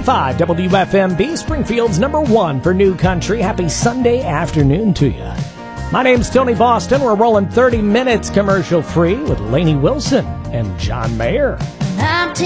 101.5 WFMB, Springfield's #1 for new country. Happy Sunday afternoon to you. My name's Tony Boston. We're rolling 30 minutes commercial free with Lainey Wilson and John Mayer.